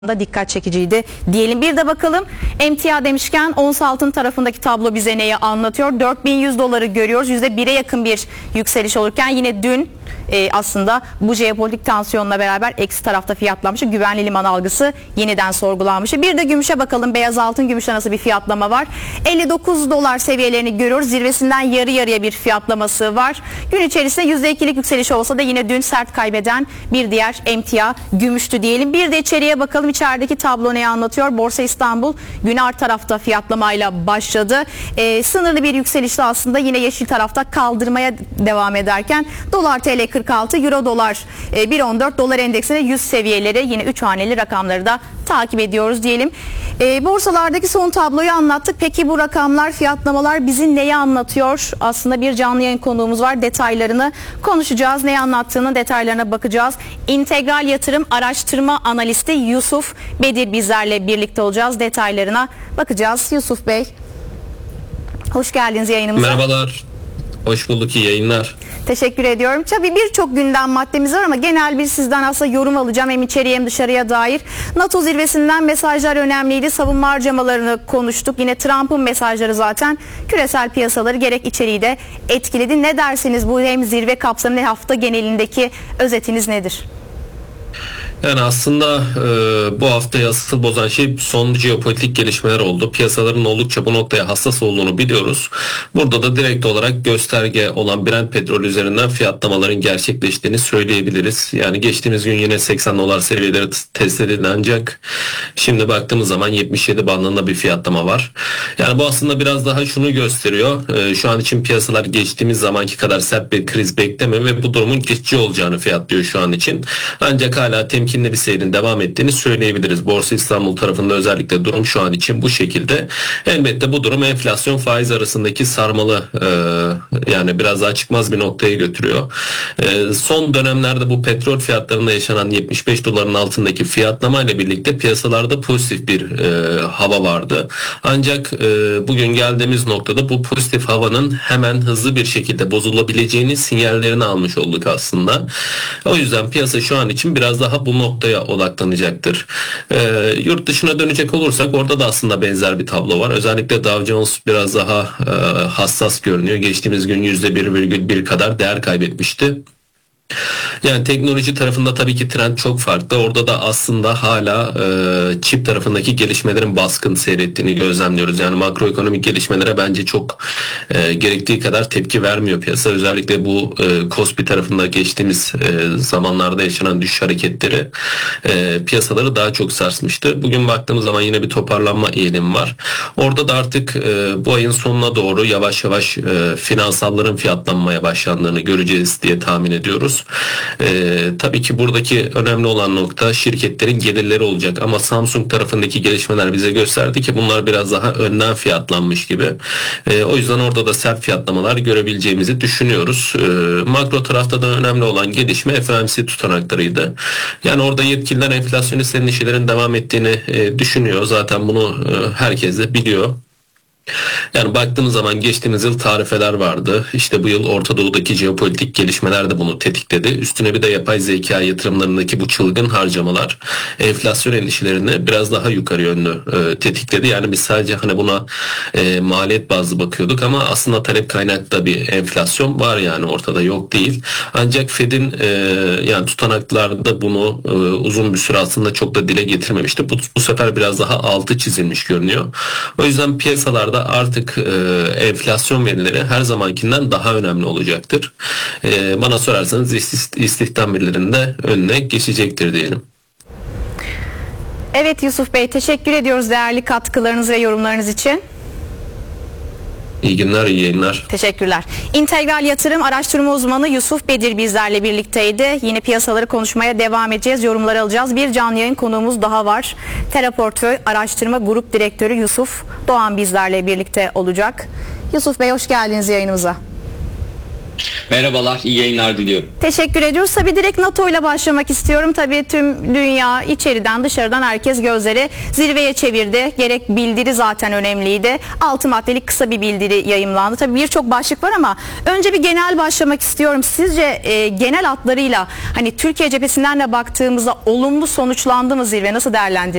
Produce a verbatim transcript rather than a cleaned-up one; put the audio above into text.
da dikkat çekiciydi diyelim. Bir de bakalım emtia demişken ons altın tarafındaki tablo bize neyi anlatıyor? dört bin yüz doları görüyoruz. yüzde bire yakın bir yükseliş olurken yine dün e, aslında bu jeopolitik tansiyonla beraber eksi tarafta fiyatlanmıştı. Güvenli liman algısı yeniden sorgulanmıştı. Bir de gümüşe bakalım. Beyaz altın gümüşte nasıl bir fiyatlama var? elli dokuz dolar seviyelerini görüyoruz. Zirvesinden yarı yarıya bir fiyatlaması var. Gün içerisinde yüzde ikilik yükseliş olsa da yine dün sert kaybeden bir diğer emtia gümüştü diyelim. Bir de içeriye bakalım. İçerideki tablo neyi anlatıyor? Borsa İstanbul güner tarafta fiyatlamayla başladı. Ee, sınırlı bir yükselişte aslında yine yeşil tarafta kaldırmaya devam ederken dolar T L kırk altı, euro dolar e, bir on dört, dolar endeksinde yüz seviyeleri, yine üç haneli rakamları da takip ediyoruz diyelim. E, borsalardaki son tabloyu anlattık. Peki bu rakamlar, fiyatlamalar bizi neyi anlatıyor? Aslında bir canlı yayın konuğumuz var. Detaylarını konuşacağız. Neyi anlattığının detaylarına bakacağız. İntegral Yatırım Araştırma Analisti Yusuf Bedir bizlerle birlikte olacağız. Detaylarına bakacağız. Yusuf Bey, hoş geldiniz yayınımıza. Merhabalar. Hoş bulduk, iyi yayınlar. Teşekkür ediyorum. Tabii birçok gündem maddemiz var ama genel bir sizden aslında yorum alacağım hem içeriye hem dışarıya dair. NATO zirvesinden mesajlar önemliydi. Savunma harcamalarını konuştuk. Yine Trump'ın mesajları zaten küresel piyasaları gerek içeriği de etkiledi. Ne dersiniz bu hem zirve kapsamı hem hafta genelindeki özetiniz nedir? Yani aslında e, bu haftayı asıl bozan şey son jeopolitik gelişmeler oldu. Piyasaların oldukça bu noktaya hassas olduğunu biliyoruz. Burada da direkt olarak gösterge olan Brent petrol üzerinden fiyatlamaların gerçekleştiğini söyleyebiliriz. Yani geçtiğimiz gün yine seksen dolar seviyeleri test edildi ancak şimdi baktığımız zaman yetmiş yedi bandında bir fiyatlama var. Yani bu aslında biraz daha şunu gösteriyor. E, şu an için piyasalar geçtiğimiz zamanki kadar sert bir kriz beklemiyor ve bu durumun geçici olacağını fiyatlıyor şu an için. Ancak hala temkinli bir seyrin devam ettiğini söyleyebiliriz. Borsa İstanbul tarafında özellikle durum şu an için bu şekilde. Elbette bu durum enflasyon faiz arasındaki sarmalı e, yani biraz daha çıkmaz bir noktaya götürüyor. E, son dönemlerde bu petrol fiyatlarında yaşanan yetmiş beş doların altındaki fiyatlamayla birlikte piyasalarda pozitif bir e, hava vardı. Ancak e, bugün geldiğimiz noktada bu pozitif havanın hemen hızlı bir şekilde bozulabileceğini sinyallerini almış olduk aslında. O yüzden piyasa şu an için biraz daha bu noktaya odaklanacaktır. Ee, yurt dışına dönecek olursak orada da aslında benzer bir tablo var. Özellikle Dow Jones biraz daha e, hassas görünüyor. Geçtiğimiz gün yüzde bir virgül bir kadar değer kaybetmişti. Yani teknoloji tarafında tabii ki trend çok farklı. Orada da aslında hala e, çip tarafındaki gelişmelerin baskın seyrettiğini gözlemliyoruz. Yani makroekonomik gelişmelere bence çok e, gerektiği kadar tepki vermiyor piyasa. Özellikle bu e, Kospi tarafında geçtiğimiz e, zamanlarda yaşanan düşüş hareketleri e, piyasaları daha çok sarsmıştı. Bugün baktığımız zaman yine bir toparlanma eğilimi var. Orada da artık e, bu ayın sonuna doğru yavaş yavaş e, finansalların fiyatlanmaya başlandığını göreceğiz diye tahmin ediyoruz. Ee, tabii ki buradaki önemli olan nokta şirketlerin gelirleri olacak ama Samsung tarafındaki gelişmeler bize gösterdi ki bunlar biraz daha önden fiyatlanmış gibi. Ee, o yüzden orada da sert fiyatlamalar görebileceğimizi düşünüyoruz. Ee, makro tarafta da önemli olan gelişme F O M C tutanaklarıydı. Yani orada yetkililer enflasyonist endişelerin devam ettiğini e, düşünüyor. Zaten bunu e, herkes de biliyor. Yani baktığımız zaman geçtiğimiz yıl tarifeler vardı. İşte bu yıl Orta Doğu'daki jeopolitik gelişmeler de bunu tetikledi. Üstüne bir de yapay zeka yatırımlarındaki bu çılgın harcamalar enflasyon endişelerini biraz daha yukarı yönlü e, tetikledi. Yani biz sadece hani buna e, maliyet bazlı bakıyorduk ama aslında talep kaynaklı bir enflasyon var, yani ortada yok değil. Ancak Fed'in e, yani tutanaklarda bunu e, uzun bir süre aslında çok da dile getirmemişti. Bu, bu sefer biraz daha altı çizilmiş görünüyor. O yüzden piyasalarda artık e, enflasyon verileri her zamankinden daha önemli olacaktır. E, bana sorarsanız istihdam verilerinde önüne geçecektir diyelim. Evet Yusuf Bey, teşekkür ediyoruz değerli katkılarınız ve yorumlarınız için. İyi günler, iyi yayınlar. Teşekkürler. İntegral Yatırım Araştırma Uzmanı Yusuf Bedir bizlerle birlikteydi. Yine piyasaları konuşmaya devam edeceğiz, yorumları alacağız. Bir canlı yayın konuğumuz daha var. Teraportföy Araştırma Grup Direktörü Yusuf Doğan bizlerle birlikte olacak. Yusuf Bey, hoş geldiniz yayınımıza. Merhabalar, iyi yayınlar diliyorum. Teşekkür ediyoruz. Tabii direkt NATO ile başlamak istiyorum. Tabii tüm dünya içeriden dışarıdan herkes gözleri zirveye çevirdi. Gerek bildiri zaten önemliydi. Altı maddelik kısa bir bildiri yayımlandı. Tabii birçok başlık var ama önce bir genel başlamak istiyorum. Sizce e, genel hatlarıyla hani Türkiye cephesinden de baktığımızda olumlu sonuçlandı mı zirve? Nasıl değerlendiriyorsunuz?